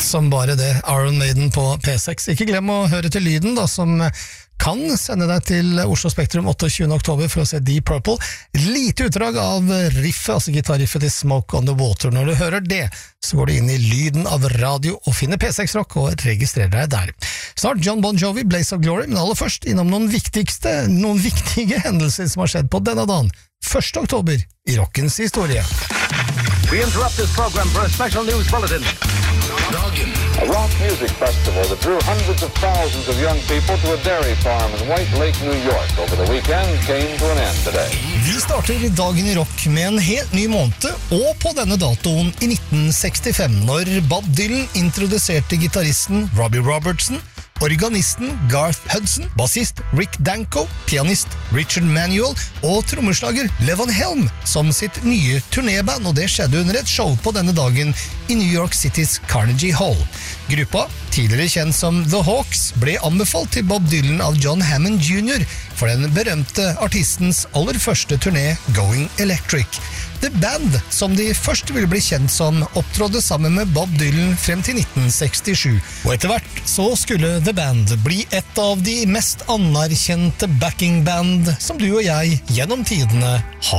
som bare det, Iron Maiden på P6. Ikke glem å høre til lyden da, som kan sende deg til Oslo Spektrum 28. oktober for å se Deep Purple. Lite utdrag av riffet, altså gitarriffet til Smoke on the Water. Når du hører det, så går du inn i lyden av radio og finner P6 Rock og registrerer deg der. Snart John Bon Jovi, Blaze of Glory, men aller først innom noen viktige hendelser som har skjedd på denne dagen. 1. oktober i rockens historie. We interrupt this program for a special news bulletin. A rock music festival that drew hundreds of thousands of young people to a dairy farm in White Lake, New York over the weekend came to an end today. Vi starter dagen i rock med en helt ny måned, og på denne datoen i 1965, når Bob Dylan introduserte gitaristen Robbie Robertson, organisten Garth Hudson, bassist Rick Danko, pianist Richard Manuel og trommeslager Levon Helm som sitt nye turnéband, og det skjedde under et show på denne dagen i New York Citys Carnegie Hall. Gruppa, tidligere kjent som The Hawks, ble anbefalt til Bob Dylan av John Hammond Jr. for den berømte artistens aller første turné Going Electric. The Band, som de først ville bli kjent som, opptrådde sammen med Bob Dylan frem til 1967. Og etter hvert så skulle The Band bli et av de mest anerkjente backingband som du og jeg gjennom tidene har.